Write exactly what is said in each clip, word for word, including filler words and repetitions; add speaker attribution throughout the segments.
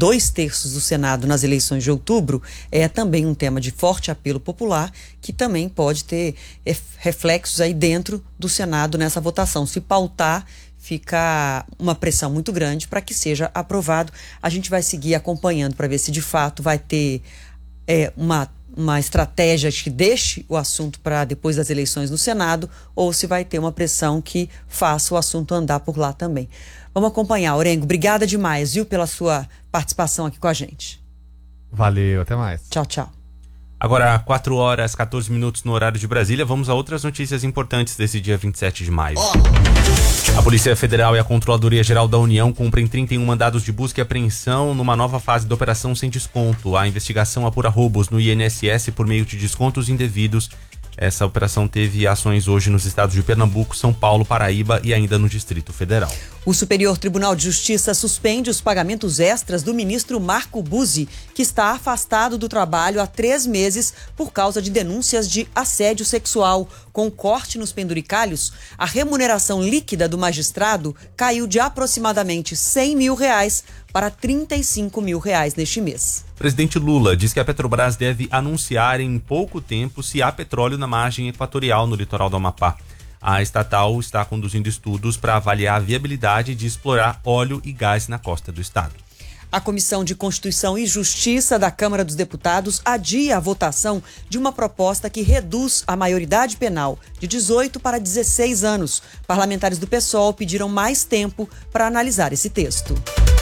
Speaker 1: dois terços do Senado nas eleições de outubro, é também um tema de forte apelo popular que também pode ter reflexos aí dentro do Senado nessa votação. Se pautar, fica uma pressão muito grande para que seja aprovado. A gente vai seguir acompanhando para ver se de fato vai ter é, uma, uma estratégia que deixe o assunto para depois das eleições no Senado ou se vai ter uma pressão que faça o assunto andar por lá também. Vamos acompanhar. Orengo, obrigada demais, viu, pela sua participação aqui com a gente.
Speaker 2: Valeu, até mais.
Speaker 1: Tchau, tchau.
Speaker 3: Agora, quatro horas, quatorze minutos no horário de Brasília, vamos a outras notícias importantes desse dia vinte e sete de maio. A Polícia Federal e a Controladoria Geral da União cumprem trinta e um mandados de busca e apreensão numa nova fase da Operação Sem Desconto. A investigação apura roubos no I N S S por meio de descontos indevidos. Essa operação teve ações hoje nos estados de Pernambuco, São Paulo, Paraíba e ainda no Distrito Federal.
Speaker 1: O Superior Tribunal de Justiça suspende os pagamentos extras do ministro Marco Buzzi, que está afastado do trabalho há três meses por causa de denúncias de assédio sexual. Com corte nos penduricalhos, a remuneração líquida do magistrado caiu de aproximadamente cem mil reais para trinta e cinco mil reais neste mês.
Speaker 3: O presidente Lula diz que a Petrobras deve anunciar em pouco tempo se há petróleo na margem equatorial no litoral do Amapá. A estatal está conduzindo estudos para avaliar a viabilidade de explorar óleo e gás na costa do estado.
Speaker 1: A Comissão de Constituição e Justiça da Câmara dos Deputados adia a votação de uma proposta que reduz a maioridade penal de dezoito para dezesseis anos. Parlamentares do PSOL pediram mais tempo para analisar esse texto.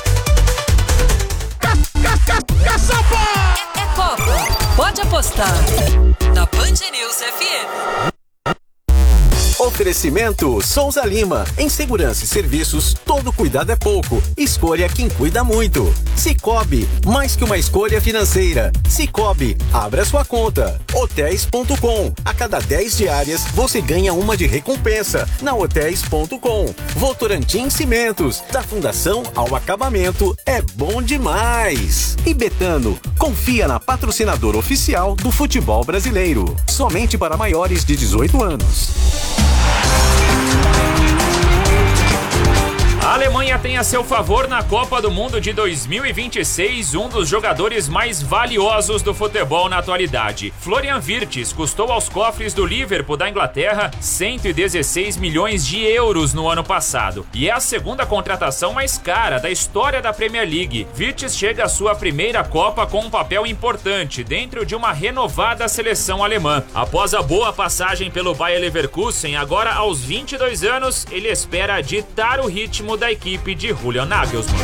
Speaker 4: É, é Copa. Pode apostar. Na Band News F M.
Speaker 5: Oferecimento Souza Lima. Em segurança e serviços, todo cuidado é pouco. Escolha quem cuida muito. Sicoob, mais que uma escolha financeira. Sicoob, abra sua conta. Hotéis ponto com. A cada dez diárias, você ganha uma de recompensa. Na Hotéis ponto com. Votorantim Cimentos. Da fundação ao acabamento, é bom demais. E Betano, confia na patrocinadora oficial do futebol brasileiro. Somente para maiores de dezoito anos.
Speaker 6: A Alemanha tem a seu favor na Copa do Mundo de dois mil e vinte e seis um dos jogadores mais valiosos do futebol na atualidade. Florian Wirtz custou aos cofres do Liverpool da Inglaterra cento e dezesseis milhões de euros no ano passado e é a segunda contratação mais cara da história da Premier League. Wirtz chega à sua primeira Copa com um papel importante dentro de uma renovada seleção alemã. Após a boa passagem pelo Bayer Leverkusen, agora aos vinte e dois anos, ele espera ditar o ritmo da equipe de Julian Nagelsmann.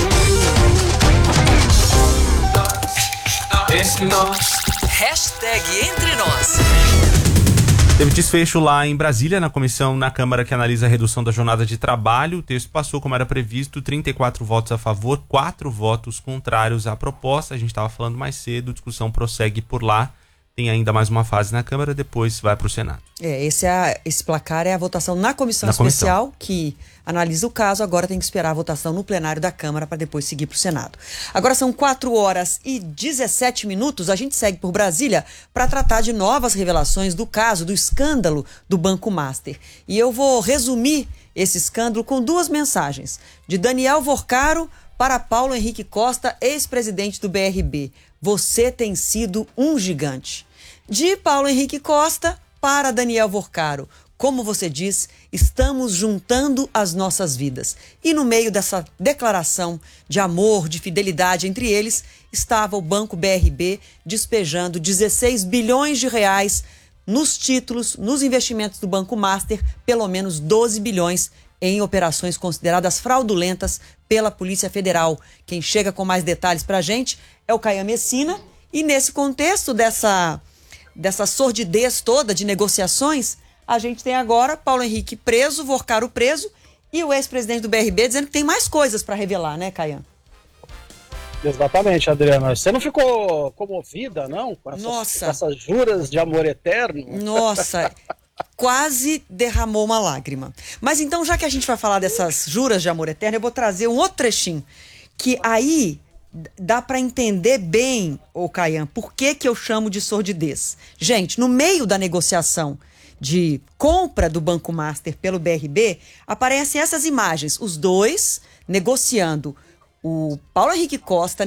Speaker 4: Hashtag Entre Nós.
Speaker 3: Teve desfecho lá em Brasília, na comissão na Câmara que analisa a redução da jornada de trabalho. O texto passou como era previsto, trinta e quatro votos a favor, quatro votos contrários à proposta. A gente estava falando mais cedo, a discussão prossegue por lá. Tem ainda mais uma fase na Câmara, depois vai para o Senado.
Speaker 1: É, esse, é, esse placar é a votação na comissão
Speaker 3: na
Speaker 1: especial,
Speaker 3: comissão.
Speaker 1: que analisa o caso, agora tem que esperar a votação no plenário da Câmara para depois seguir para o Senado. Agora são quatro horas e dezessete minutos, a gente segue por Brasília para tratar de novas revelações do caso, do escândalo do Banco Master. E eu vou resumir esse escândalo com duas mensagens, de Daniel Vorcaro para Paulo Henrique Costa, ex-presidente do B R B. Você tem sido um gigante. De Paulo Henrique Costa para Daniel Vorcaro. Como você diz, estamos juntando as nossas vidas. E no meio dessa declaração de amor, de fidelidade entre eles, estava o Banco B R B despejando dezesseis bilhões de reais nos títulos, nos investimentos do Banco Master, pelo menos doze bilhões em operações consideradas fraudulentas pela Polícia Federal. Quem chega com mais detalhes para a gente é o Caian Messina. E nesse contexto dessa, dessa sordidez toda de negociações, a gente tem agora Paulo Henrique preso, Vorcaro preso e o ex-presidente do B R B dizendo que tem mais coisas para revelar, né, Caian?
Speaker 7: Exatamente, Adriana. Você não ficou comovida, não? Com essas,
Speaker 1: Nossa.
Speaker 7: com essas juras de amor eterno?
Speaker 1: Nossa, quase derramou uma lágrima. Mas então, já que a gente vai falar dessas juras de amor eterno, eu vou trazer um outro trechinho que aí dá para entender bem, ô Caian, por que que eu chamo de sordidez. Gente, no meio da negociação de compra do Banco Master pelo B R B, aparecem essas imagens, os dois negociando, o Paulo Henrique Costa